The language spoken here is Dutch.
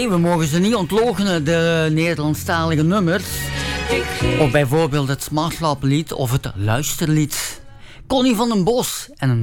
Nee, we mogen ze niet ontloochenen, de Nederlandstalige nummers. Of bijvoorbeeld het Smartlaplied of het Luisterlied. Connie van den Bos en een